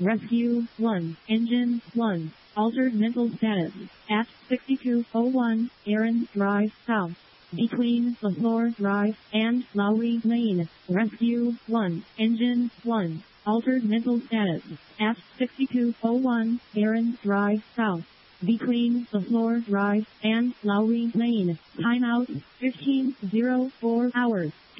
Rescue 1, Engine 1, altered mental status, at 6201, Aaron Drive South, between LaFleur Drive and Lowry Lane. Rescue 1, Engine 1, altered mental status, at 6201, Aaron Drive South, between LaFleur Drive and Lowry Lane. Timeout, 15:04 hours.